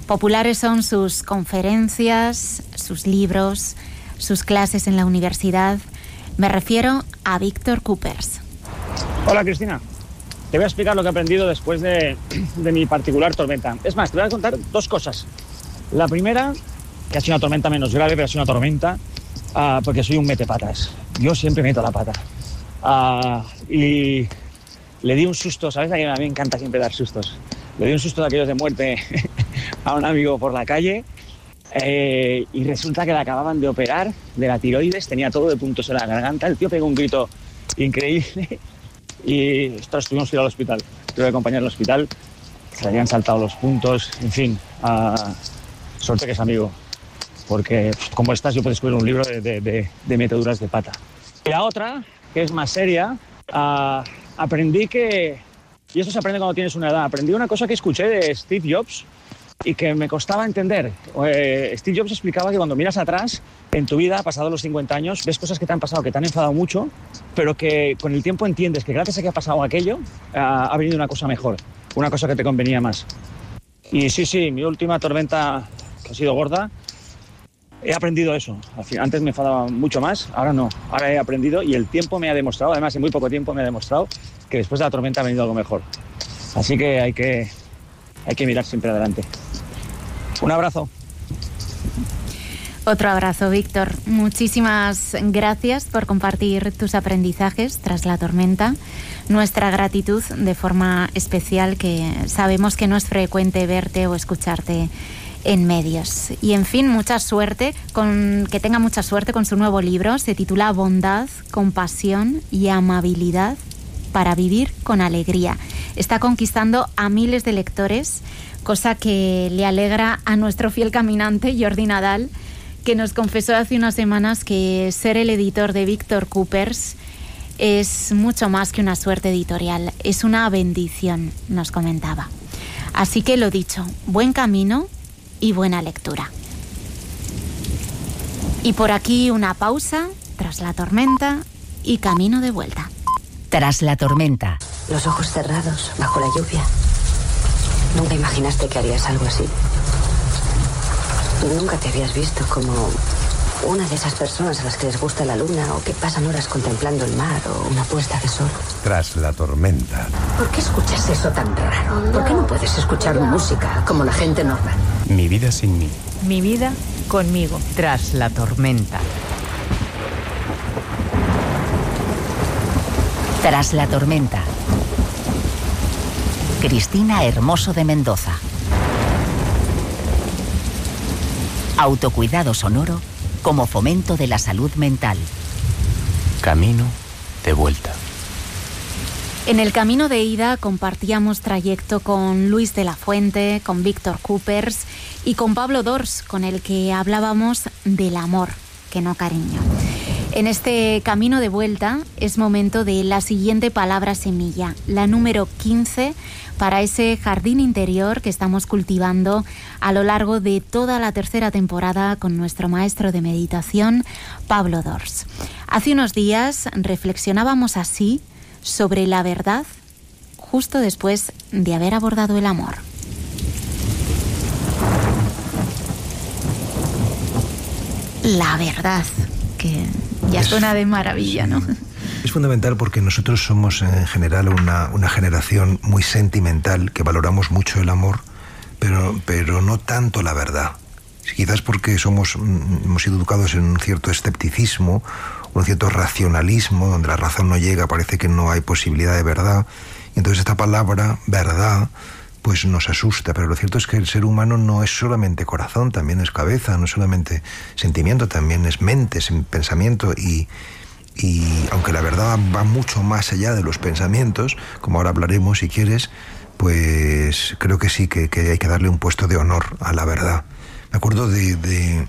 Populares son sus conferencias, sus libros, sus clases en la universidad. Me refiero a Víctor Coopers. Hola, Cristina. Te voy a explicar lo que he aprendido después de mi particular tormenta. Es más, te voy a contar dos cosas. La primera, que ha sido una tormenta menos grave, pero ha sido una tormenta porque soy un metepatas. Yo siempre meto la pata. Y le di un susto, ¿sabes? A mí me encanta siempre dar sustos. Le di un susto de aquellos de muerte a un amigo por la calle y resulta que le acababan de operar de la tiroides, tenía todo de puntos en la garganta. El tío pegó un grito increíble y tuvimos que ir al hospital. Tuve que acompañar al hospital, se le habían saltado los puntos, en fin, suerte que es amigo, porque como estás yo puedo escribir un libro de metaduras de pata. Y la otra, que es más seria, aprendí que, y esto se aprende cuando tienes una edad, aprendí una cosa que escuché de Steve Jobs y que me costaba entender. Steve Jobs explicaba que cuando miras atrás en tu vida, pasado los 50 años, ves cosas que te han pasado, que te han enfadado mucho, pero que con el tiempo entiendes que gracias a que ha pasado aquello, ha venido una cosa mejor, una cosa que te convenía más. Y sí, mi última tormenta, que ha sido gorda, he aprendido eso. Antes me enfadaba mucho más, ahora no. Ahora he aprendido y el tiempo me ha demostrado, además en muy poco tiempo me ha demostrado que después de la tormenta ha venido algo mejor. Así que hay que mirar siempre adelante. Un abrazo. Otro abrazo, Víctor. Muchísimas gracias por compartir tus aprendizajes tras la tormenta. Nuestra gratitud de forma especial, que sabemos que no es frecuente verte o escucharte en medios. Y en fin, que tenga mucha suerte con su nuevo libro. Se titula Bondad, compasión y amabilidad para vivir con alegría. Está conquistando a miles de lectores, cosa que le alegra a nuestro fiel caminante Jordi Nadal, que nos confesó hace unas semanas que ser el editor de Víctor Coopers es mucho más que una suerte editorial, es una bendición, nos comentaba. Así que lo dicho, buen camino y buena lectura. Y por aquí una pausa, tras la tormenta y camino de vuelta. Tras la tormenta. Los ojos cerrados, bajo la lluvia. Nunca imaginaste que harías algo así. Nunca te habías visto como una de esas personas a las que les gusta la luna o que pasan horas contemplando el mar o una puesta de sol. Tras la tormenta. ¿Por qué escuchas eso tan raro? ¿Por qué no puedes escuchar música como la gente normal? Mi vida sin mí. Mi vida conmigo. Tras la tormenta. Tras la tormenta. Cristina Hermoso de Mendoza. Autocuidado sonoro como fomento de la salud mental. Camino de vuelta. En el camino de ida compartíamos trayecto con Luis de la Fuente, con Víctor Coopers y con Pablo Dors, con el que hablábamos del amor, que no cariño. En este camino de vuelta es momento de la siguiente palabra semilla, la número 15, para ese jardín interior que estamos cultivando a lo largo de toda la tercera temporada con nuestro maestro de meditación, Pablo Dors. Hace unos días reflexionábamos así sobre la verdad justo después de haber abordado el amor. La verdad, que ya suena de maravilla, ¿no? Es fundamental porque nosotros somos en general una generación muy sentimental, que valoramos mucho el amor, pero no tanto la verdad. Quizás porque hemos sido educados en un cierto escepticismo, un cierto racionalismo, donde la razón no llega, parece que no hay posibilidad de verdad. Y entonces esta palabra, verdad, pues nos asusta. Pero lo cierto es que el ser humano no es solamente corazón, también es cabeza, no es solamente sentimiento, también es mente, es pensamiento. Y aunque la verdad va mucho más allá de los pensamientos, como ahora hablaremos si quieres, pues creo que sí, que hay que darle un puesto de honor a la verdad. Me acuerdo de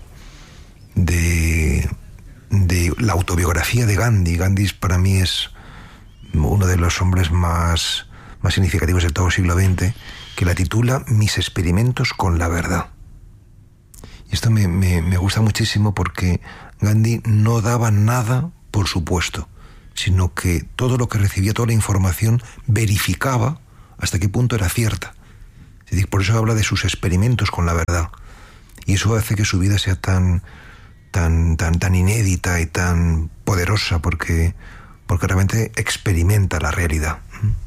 la autobiografía de Gandhi. Gandhi para mí es uno de los hombres más significativos de todo el siglo XX, que la titula Mis experimentos con la verdad. Y esto me gusta muchísimo porque Gandhi no daba nada por supuesto, sino que todo lo que recibía, toda la información, verificaba hasta qué punto era cierta. Es decir, por eso habla de sus experimentos con la verdad. Y eso hace que su vida sea tan inédita y tan poderosa, porque realmente experimenta la realidad.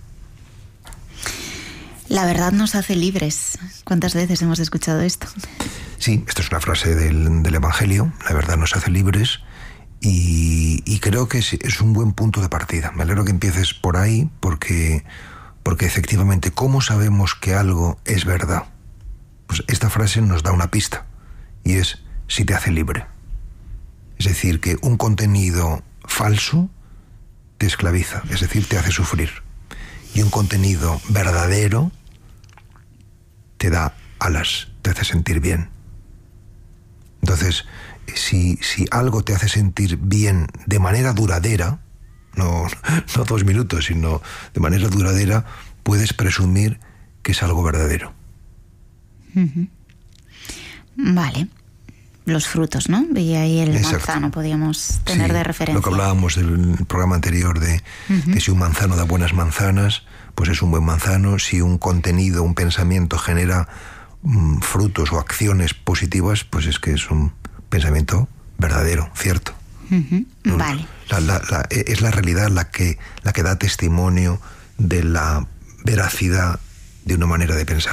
La verdad nos hace libres. ¿Cuántas veces hemos escuchado esto? Sí, esta es una frase del Evangelio. La verdad nos hace libres, y creo que es un buen punto de partida. Me alegro que empieces por ahí, porque efectivamente, ¿cómo sabemos que algo es verdad? Pues esta frase nos da una pista, y es si te hace libre. Es decir, que un contenido falso te esclaviza, es decir, te hace sufrir. Y un contenido verdadero te da alas, te hace sentir bien. Entonces, si algo te hace sentir bien de manera duradera, no 2 minutos, sino de manera duradera, puedes presumir que es algo verdadero. Vale. Los frutos, ¿no? Veía ahí el manzano, podíamos tener de referencia. Lo que hablábamos del programa anterior de si un manzano da buenas manzanas, pues es un buen manzano. Si un contenido, un pensamiento genera frutos o acciones positivas, pues es que es un pensamiento verdadero, cierto. Vale. Es la realidad la que da testimonio de la veracidad de una manera de pensar.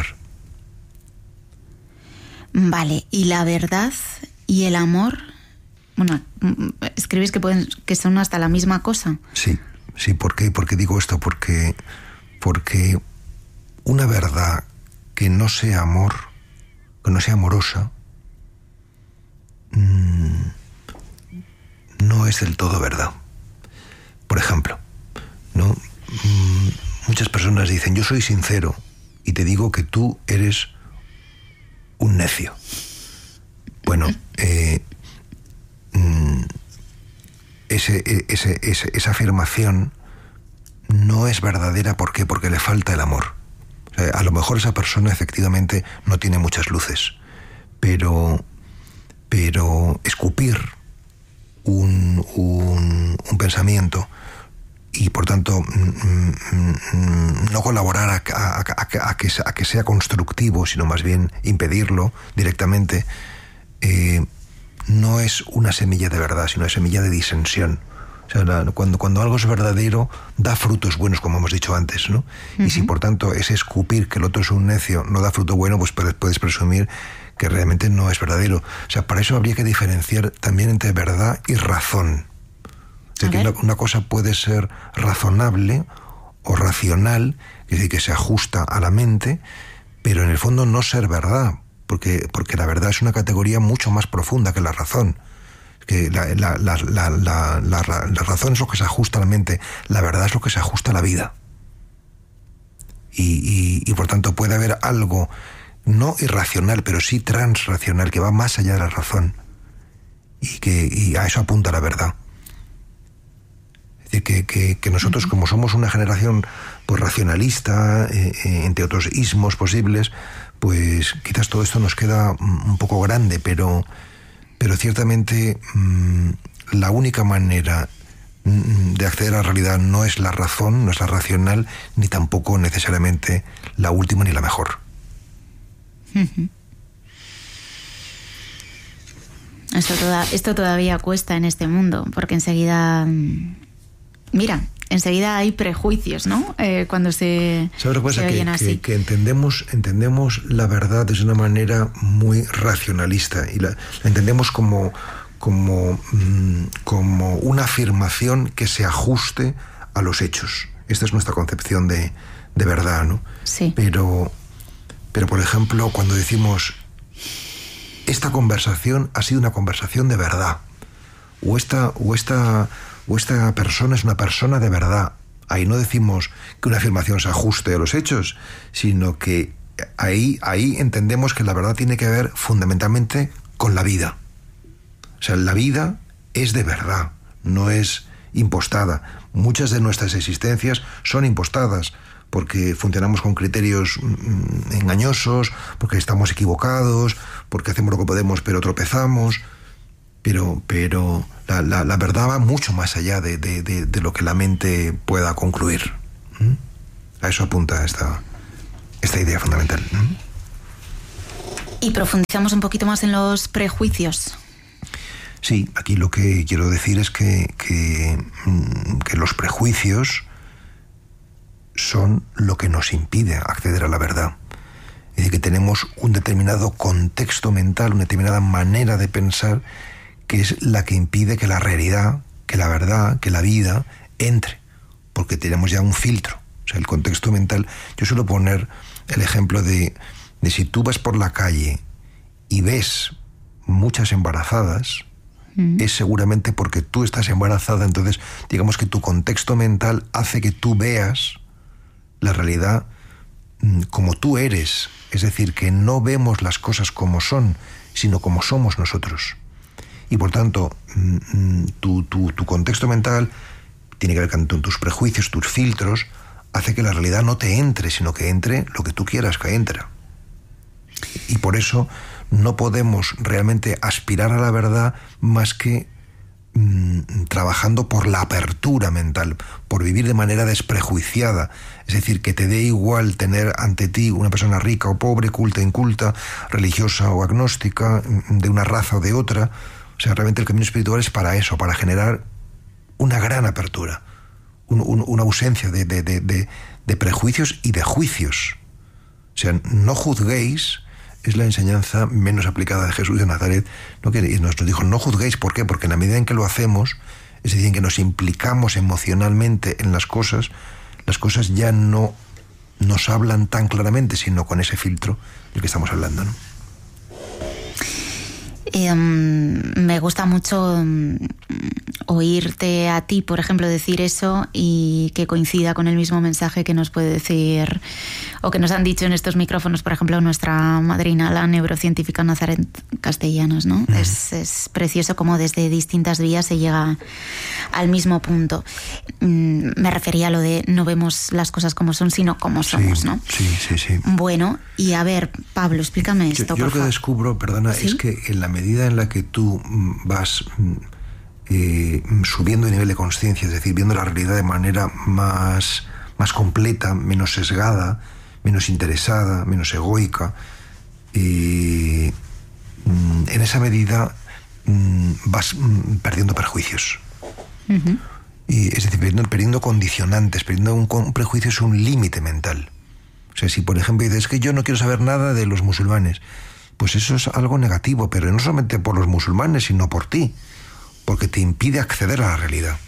Vale, ¿y la verdad y el amor? Bueno, escribís que son hasta la misma cosa. Sí, ¿por qué? ¿Por qué digo esto? Porque una verdad que no sea amor, que no sea amorosa, no es del todo verdad. Por ejemplo, ¿no? Muchas personas dicen, yo soy sincero y te digo que tú eres un necio. Bueno, esa afirmación no es verdadera. ¿Por qué? Porque le falta el amor. O sea, a lo mejor esa persona efectivamente no tiene muchas luces, pero escupir un pensamiento y por tanto no colaborar a que sea constructivo, sino más bien impedirlo directamente, no es una semilla de verdad, sino una semilla de disensión. O sea, cuando algo es verdadero, da frutos buenos, como hemos dicho antes, ¿no? Y si por tanto ese escupir que el otro es un necio no da fruto bueno, pues puedes presumir que realmente no es verdadero. O sea, para eso habría que diferenciar también entre verdad y razón. Es decir, que una cosa puede ser razonable o racional, es decir, que se ajusta a la mente, pero en el fondo no ser verdad, porque la verdad es una categoría mucho más profunda que la razón. Que la razón es lo que se ajusta a la mente, la verdad es lo que se ajusta a la vida. Y por tanto puede haber algo no irracional, pero sí transracional, que va más allá de la razón, y a eso apunta la verdad. Es decir, que nosotros, como somos una generación pues racionalista, entre otros ismos posibles, pues quizás todo esto nos queda un poco grande, pero ciertamente la única manera de acceder a la realidad no es la razón, no es la racional, ni tampoco necesariamente la última ni la mejor. Esto todavía cuesta en este mundo, porque enseguida hay prejuicios, ¿no? Cuando se oyen así. Que entendemos la verdad de una manera muy racionalista, y la entendemos como una afirmación que se ajuste a los hechos. Esta es nuestra concepción de verdad, ¿no? Sí. Pero por ejemplo, cuando decimos esta conversación ha sido una conversación de verdad, o esta persona es una persona de verdad, ahí no decimos que una afirmación se ajuste a los hechos, sino que ahí entendemos que la verdad tiene que ver fundamentalmente con la vida. O sea, la vida es de verdad, no es impostada. Muchas de nuestras existencias son impostadas, porque funcionamos con criterios engañosos, porque estamos equivocados, porque hacemos lo que podemos pero tropezamos. Pero la verdad va mucho más allá de lo que la mente pueda concluir. A eso apunta esta idea fundamental. Y profundizamos un poquito más en los prejuicios. Sí, aquí lo que quiero decir es que los prejuicios son lo que nos impide acceder a la verdad. Es decir, que tenemos un determinado contexto mental, una determinada manera de pensar que es la que impide que la realidad, que la verdad, que la vida entre, porque tenemos ya un filtro. O sea, el contexto mental. Yo suelo poner el ejemplo de si tú vas por la calle y ves muchas embarazadas, es seguramente porque tú estás embarazada. Entonces, digamos que tu contexto mental hace que tú veas la realidad como tú eres. Es decir, que no vemos las cosas como son, sino como somos nosotros. Y por tanto, tu contexto mental tiene que ver con tus prejuicios, tus filtros, hace que la realidad no te entre, sino que entre lo que tú quieras que entre. Y por eso no podemos realmente aspirar a la verdad más que trabajando por la apertura mental, por vivir de manera desprejuiciada. Es decir, que te dé igual tener ante ti una persona rica o pobre, culta, inculta, religiosa o agnóstica, de una raza o de otra. O sea, realmente el camino espiritual es para eso, para generar una gran apertura, una ausencia de prejuicios y de juicios. O sea, no juzguéis es la enseñanza menos aplicada de Jesús de Nazaret, ¿no? Que nos dijo, no juzguéis. ¿Por qué? Porque en la medida en que lo hacemos, es decir, en que nos implicamos emocionalmente en las cosas ya no nos hablan tan claramente, sino con ese filtro del que estamos hablando, ¿no? Me gusta mucho oírte a ti, por ejemplo, decir eso y que coincida con el mismo mensaje que nos puede decir o que nos han dicho en estos micrófonos, por ejemplo, nuestra madrina, la neurocientífica Nazaret Castellanos, ¿no? Es precioso cómo desde distintas vías se llega al mismo punto. Me refería a lo de no vemos las cosas como son, sino como somos, ¿no? Sí. Bueno, y a ver, Pablo, explícame esto, yo por lo que favor. Descubro, perdona, ¿Sí? es que en la medida en la que tú vas subiendo el nivel de conciencia, es decir, viendo la realidad de manera más completa, menos sesgada, menos interesada, menos egoica, en esa medida vas perdiendo prejuicios. Y, es decir, perdiendo condicionantes, perdiendo un prejuicio es un límite mental. O sea, si por ejemplo dices, es que yo no quiero saber nada de los musulmanes, pues eso es algo negativo, pero no solamente por los musulmanes, sino por ti, porque te impide acceder a la realidad.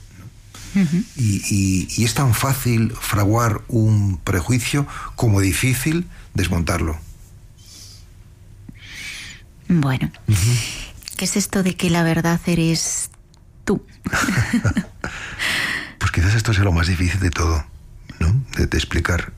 Y es tan fácil fraguar un prejuicio como difícil desmontarlo. Bueno, ¿qué es esto de que la verdad eres tú? Pues quizás esto sea lo más difícil de todo, ¿no? De explicar.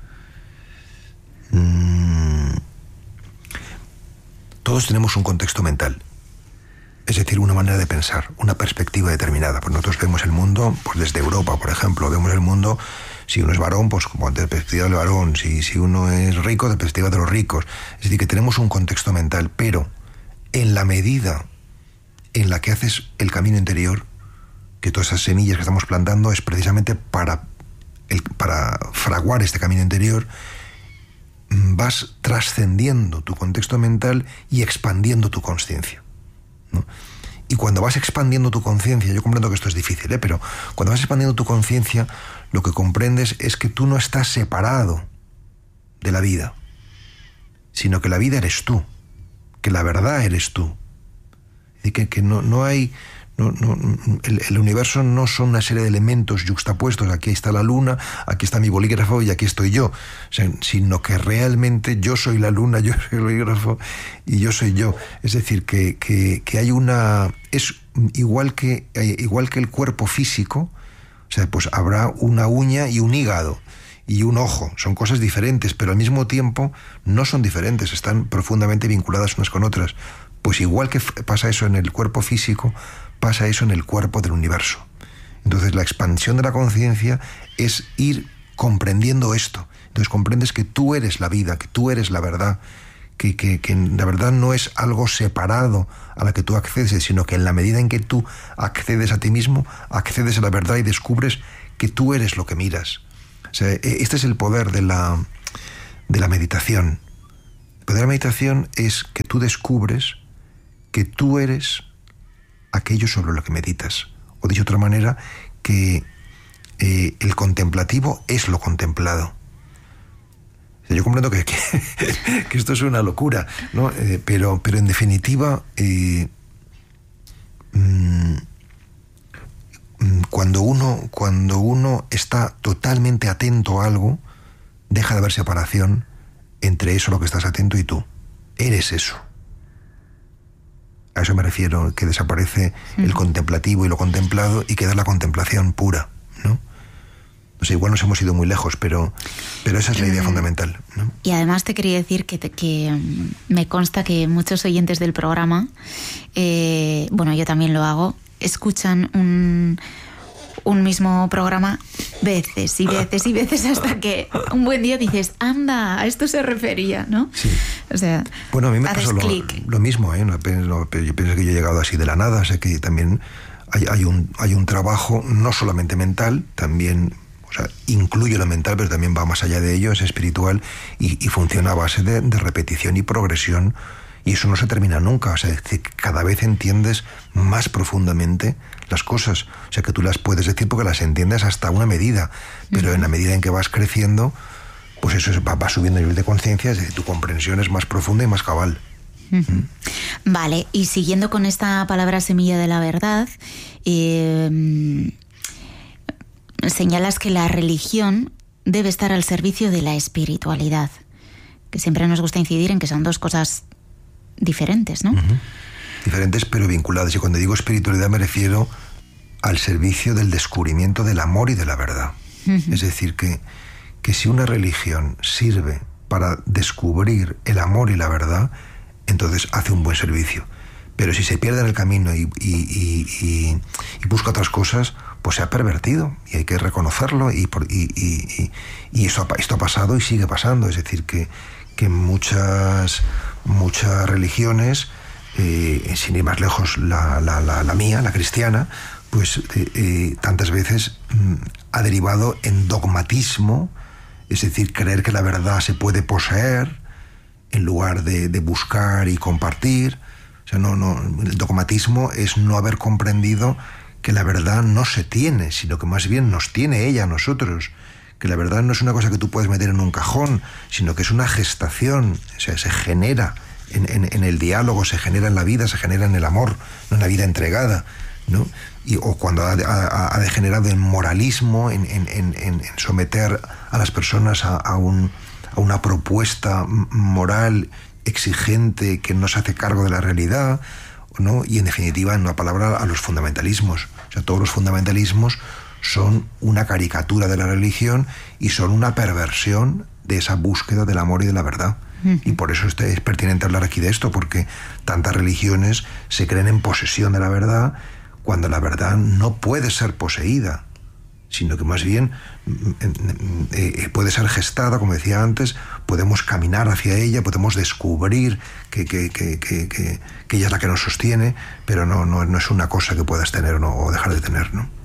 Todos tenemos un contexto mental, es decir, una manera de pensar, una perspectiva determinada. Pues nosotros vemos el mundo, pues desde Europa, por ejemplo, vemos el mundo, si uno es varón, pues como desde la perspectiva del varón, si uno es rico, desde la perspectiva de los ricos. Es decir, que tenemos un contexto mental, pero en la medida en la que haces el camino interior, que todas esas semillas que estamos plantando es precisamente para fraguar este camino interior, vas trascendiendo tu contexto mental y expandiendo tu conciencia, ¿no? Y cuando vas expandiendo tu conciencia, yo comprendo que esto es difícil, pero cuando vas expandiendo tu conciencia, lo que comprendes es que tú no estás separado de la vida, sino que la vida eres tú, que la verdad eres tú. Y que no hay... el universo no son una serie de elementos yuxtapuestos, aquí está la luna, aquí está mi bolígrafo y aquí estoy yo, o sea, sino que realmente yo soy la luna, yo soy el bolígrafo y yo soy yo. Es decir, que hay una... es igual que el cuerpo físico, o sea, pues habrá una uña y un hígado y un ojo, son cosas diferentes, pero al mismo tiempo no son diferentes, están profundamente vinculadas unas con otras. Pues igual que pasa eso en el cuerpo físico, pasa eso en el cuerpo del universo. Entonces la expansión de la conciencia es ir comprendiendo esto. Entonces comprendes que tú eres la vida, que tú eres la verdad, que la verdad no es algo separado a la que tú accedes, sino que en la medida en que tú accedes a ti mismo, accedes a la verdad y descubres que tú eres lo que miras. O sea, este es el poder de de la meditación. El poder de la meditación es que tú descubres que tú eres aquello sobre lo que meditas. O dicho de otra manera, que el contemplativo es lo contemplado. Yo comprendo que esto es una locura, ¿no? Pero en definitiva, cuando uno está totalmente atento a algo, deja de haber separación entre eso a lo que estás atento y tú. Eres eso. A eso me refiero, que desaparece el contemplativo y lo contemplado y queda la contemplación pura, ¿no? O sea, igual nos hemos ido muy lejos, pero esa es la idea fundamental, ¿no? Y además te quería decir que me consta que muchos oyentes del programa, bueno, yo también lo hago, escuchan un mismo programa veces y veces y veces hasta que un buen día dices, anda, a esto se refería, ¿no? Sí. O sea, bueno, a mí me pasó lo mismo, ¿eh? Yo pienso que yo he llegado así de la nada, sé que también hay un trabajo no solamente mental, también, o sea, incluye lo mental, pero también va más allá de ello, es espiritual y funciona a base de repetición y progresión, y eso no se termina nunca. O sea, cada vez entiendes más profundamente las cosas. O sea, que tú las puedes decir porque las entiendes hasta una medida, pero en la medida en que vas creciendo, pues eso va subiendo el nivel de conciencia, es decir, tu comprensión es más profunda y más cabal. Vale, y siguiendo con esta palabra semilla de la verdad, señalas que la religión debe estar al servicio de la espiritualidad, que siempre nos gusta incidir en que son dos cosas diferentes, ¿no? Diferentes pero vinculadas. Y cuando digo espiritualidad me refiero al servicio del descubrimiento del amor y de la verdad. Es decir, que si una religión sirve para descubrir el amor y la verdad, entonces hace un buen servicio. Pero si se pierde en el camino y busca otras cosas, pues se ha pervertido y hay que reconocerlo, y esto ha pasado y sigue pasando. Es decir, que muchas religiones, sin ir más lejos la mía, la cristiana, pues tantas veces ha derivado en dogmatismo, es decir, creer que la verdad se puede poseer en lugar de buscar y compartir. O sea, el dogmatismo es no haber comprendido que la verdad no se tiene, sino que más bien nos tiene ella a nosotros. Que la verdad no es una cosa que tú puedes meter en un cajón, sino que es una gestación. O sea, se genera en el diálogo, se genera en la vida, se genera en el amor, no en la vida entregada, ¿no? O cuando ha degenerado en moralismo, en someter a las personas a una propuesta moral exigente que no se hace cargo de la realidad, ¿no? Y en definitiva, en una palabra, a los fundamentalismos. O sea, todos los fundamentalismos son una caricatura de la religión y son una perversión de esa búsqueda del amor y de la verdad. Y por eso es pertinente hablar aquí de esto, porque tantas religiones se creen en posesión de la verdad, cuando la verdad no puede ser poseída, sino que más bien puede ser gestada, como decía antes, podemos caminar hacia ella, podemos descubrir que ella es la que nos sostiene, pero no es una cosa que puedas tener o dejar de tener, ¿no?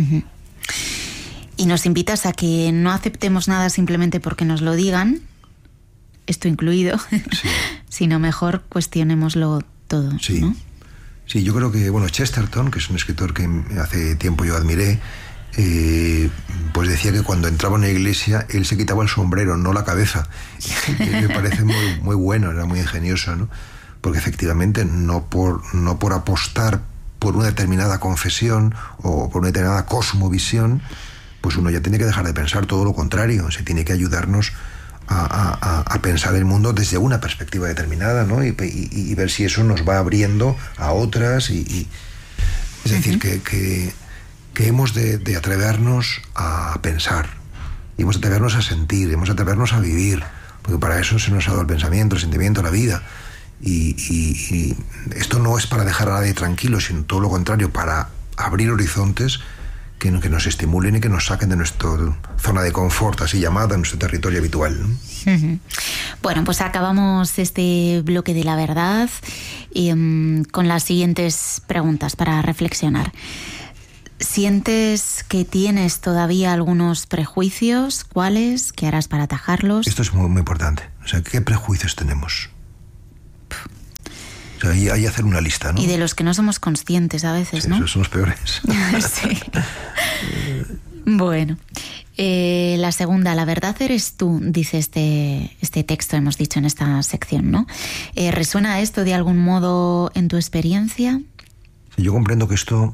Y nos invitas a que no aceptemos nada simplemente porque nos lo digan, esto incluido, sí, sino mejor cuestionémoslo todo, sí, ¿no? Sí, yo creo que, Chesterton, que es un escritor que hace tiempo yo admiré, pues decía que cuando entraba en una iglesia él se quitaba el sombrero, no la cabeza. Me parece muy, muy bueno, era muy ingenioso, ¿no? Porque efectivamente no por apostar por una determinada confesión o por una determinada cosmovisión, pues uno ya tiene que dejar de pensar, todo lo contrario, se tiene que ayudarnos a pensar el mundo desde una perspectiva determinada, ¿no? Y ver si eso nos va abriendo a otras es decir, que hemos de atrevernos a pensar, y hemos de atrevernos a sentir, hemos de atrevernos a vivir, porque para eso se nos ha dado el pensamiento, el sentimiento, la vida. Y esto no es para dejar a nadie tranquilo, sino todo lo contrario, para abrir horizontes que nos estimulen y que nos saquen de nuestra zona de confort, así llamada, nuestro territorio habitual, ¿no? Bueno, pues acabamos este bloque de la verdad con las siguientes preguntas para reflexionar. ¿Sientes que tienes todavía algunos prejuicios? ¿Cuáles? ¿Qué harás para atajarlos? Esto es muy, muy importante. O sea, ¿qué prejuicios tenemos? O sea, hay hacer una lista, ¿no? Y de los que no somos conscientes a veces, sí, ¿no? Esos son los peores. Sí. Bueno, la segunda, la verdad eres tú, dice este texto, hemos dicho en esta sección, ¿no? ¿Resuena esto de algún modo en tu experiencia? Sí, yo comprendo que esto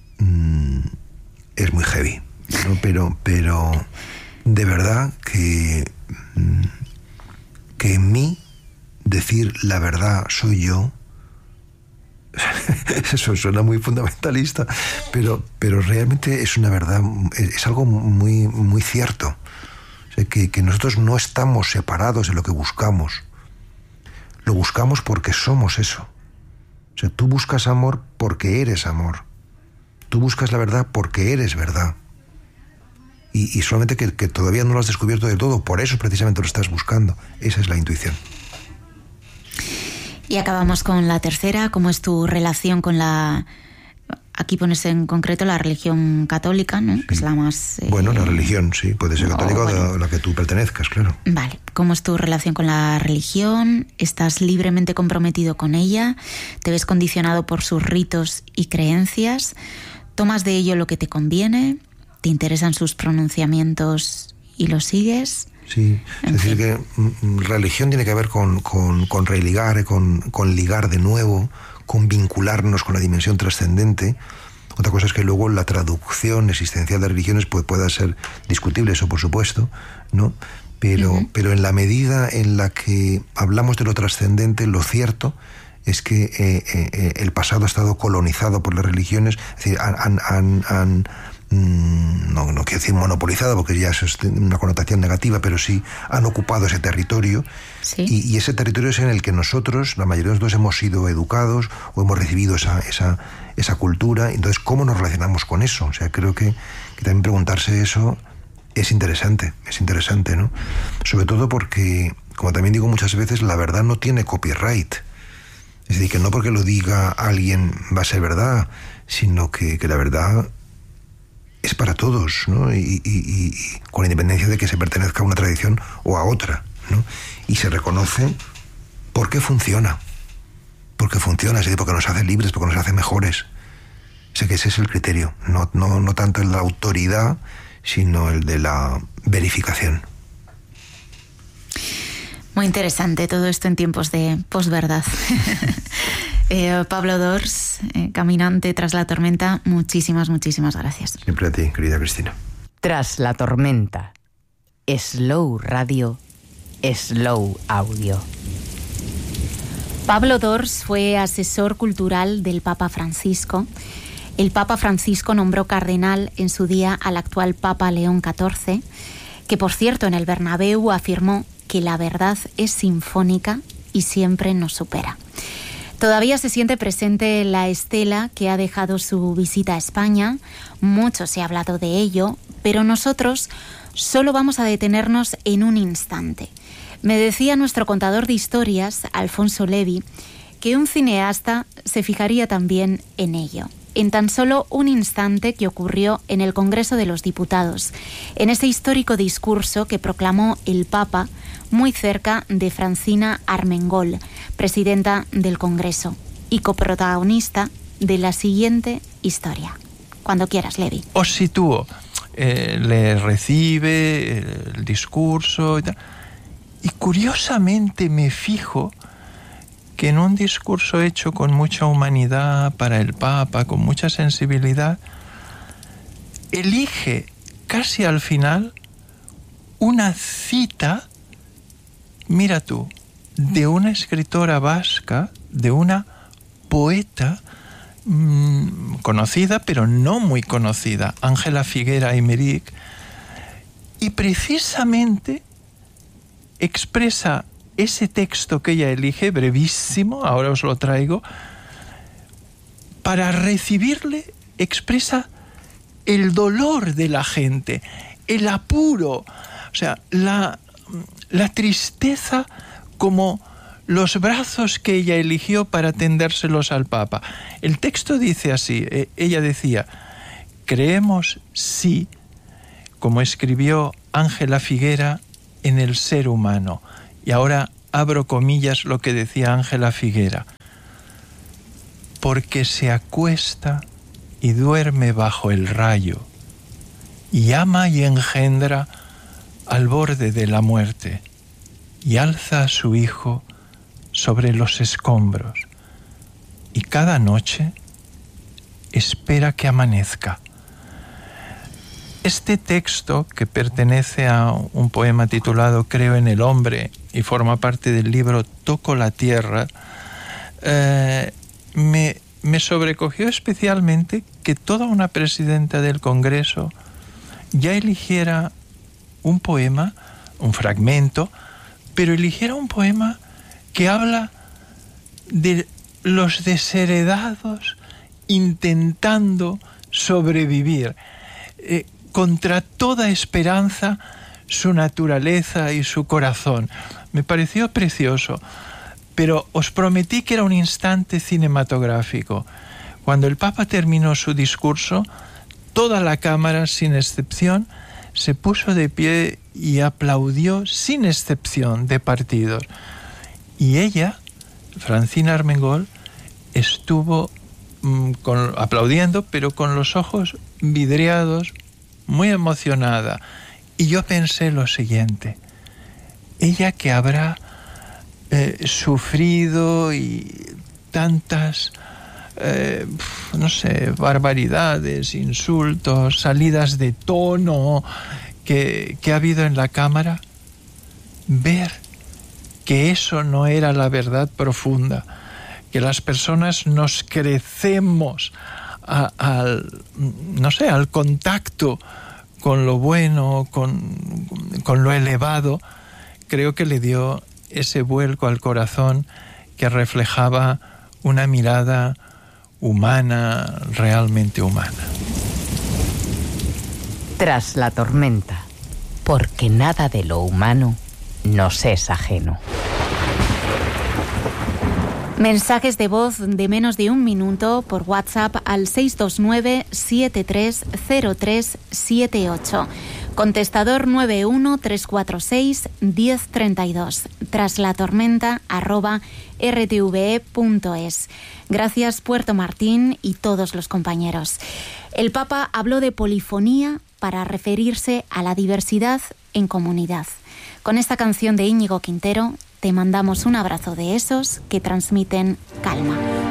es muy heavy, ¿no? Pero de verdad que en mí decir la verdad soy yo, eso suena muy fundamentalista, pero realmente es una verdad, es algo muy, muy cierto. O sea, que nosotros no estamos separados de lo que buscamos. Lo buscamos porque somos eso. O sea, tú buscas amor porque eres amor. Tú buscas la verdad porque eres verdad. Y solamente que todavía no lo has descubierto del todo, por eso precisamente lo estás buscando. Esa es la intuición. Y acabamos con la tercera. ¿Cómo es tu relación con la... Aquí pones en concreto la religión católica, ¿no? Sí. Que es la más... Bueno, la religión, sí. Puede ser católica o la que tú pertenezcas, claro. Vale. ¿Cómo es tu relación con la religión? ¿Estás libremente comprometido con ella? ¿Te ves condicionado por sus ritos y creencias? ¿Tomas de ello lo que te conviene? ¿Te interesan sus pronunciamientos y los sigues? Sí, es decir, que religión tiene que ver con religar, con ligar de nuevo, con vincularnos con la dimensión trascendente. Otra cosa es que luego la traducción existencial de religiones pueda ser discutible, eso por supuesto, ¿no? Pero en la medida en la que hablamos de lo trascendente, lo cierto es que el pasado ha estado colonizado por las religiones, es decir, no quiero decir monopolizado porque ya eso es una connotación negativa, pero sí han ocupado ese territorio. ¿Sí? Y ese territorio es en el que nosotros, la mayoría de nosotros, hemos sido educados o hemos recibido esa cultura. Entonces, ¿cómo nos relacionamos con eso? O sea, creo que también preguntarse eso es interesante, ¿no? Sobre todo porque, como también digo muchas veces, la verdad no tiene copyright. Es decir, que no porque lo diga alguien va a ser verdad, sino que la verdad es para todos, ¿no? Y con independencia de que se pertenezca a una tradición o a otra, ¿no? Y se reconoce porque funciona. Porque funciona, es decir, porque nos hace libres, porque nos hace mejores. O sea que ese es el criterio, no tanto el de la autoridad, sino el de la verificación. Muy interesante todo esto en tiempos de posverdad. Pablo Dors, caminante tras la tormenta, muchísimas gracias. Siempre a ti, querida Cristina. Tras la tormenta. Slow Radio, Slow Audio. Pablo Dors fue asesor cultural del Papa Francisco. El Papa Francisco nombró cardenal en su día al actual Papa León XIV, que por cierto en el Bernabéu afirmó que la verdad es sinfónica y siempre nos supera. Todavía se siente presente la estela que ha dejado su visita a España. Mucho se ha hablado de ello, pero nosotros solo vamos a detenernos en un instante. Me decía nuestro contador de historias, Alfonso Levi, que un cineasta se fijaría también en ello. En tan solo un instante que ocurrió en el Congreso de los Diputados, en ese histórico discurso que proclamó el Papa muy cerca de Francina Armengol, presidenta del Congreso y coprotagonista de la siguiente historia. Cuando quieras, Levi. Os sitúo. Le recibe el discurso y tal. Y curiosamente me fijo que en un discurso hecho con mucha humanidad para el Papa, con mucha sensibilidad, elige casi al final una cita, mira tú, de una escritora vasca, de una poeta conocida, pero no muy conocida, Ángela Figuera Aymeric, y precisamente expresa ese texto que ella elige, brevísimo, ahora os lo traigo, para recibirle, expresa el dolor de la gente, el apuro, o sea, la tristeza como los brazos que ella eligió para tendérselos al Papa. El texto dice así, ella decía creemos sí, como escribió Ángela Figuera, en el ser humano. Y ahora abro comillas lo que decía Ángela Figuera. Porque se acuesta y duerme bajo el rayo, y ama y engendra al borde de la muerte, y alza a su hijo sobre los escombros, y cada noche espera que amanezca. Este texto, que pertenece a un poema titulado Creo en el hombre y forma parte del libro Toco la tierra, me sobrecogió especialmente que toda una presidenta del Congreso ya eligiera un poema, un fragmento, pero eligiera un poema que habla de los desheredados intentando sobrevivir. Contra toda esperanza, su naturaleza y su corazón. Me pareció precioso, pero os prometí que era un instante cinematográfico. Cuando el Papa terminó su discurso, toda la Cámara, sin excepción, se puso de pie y aplaudió sin excepción de partidos. Y ella, Francina Armengol, estuvo aplaudiendo, pero con los ojos vidriados, muy emocionada. Y yo pensé lo siguiente: ella, que habrá sufrido y tantas, barbaridades, insultos, salidas de tono que ha habido en la Cámara, ver que eso no era la verdad profunda, que las personas nos crecemos al contacto con lo bueno, con lo elevado, creo que le dio ese vuelco al corazón que reflejaba una mirada humana, realmente humana. Tras la tormenta, porque nada de lo humano nos es ajeno. Mensajes de voz de menos de un minuto por WhatsApp al 629-730378. Contestador 913461032. traslatormenta@rtve.es. Gracias, Puerto Martín y todos los compañeros. El Papa habló de polifonía para referirse a la diversidad en comunidad. Con esta canción de Íñigo Quintero te mandamos un abrazo de esos que transmiten calma.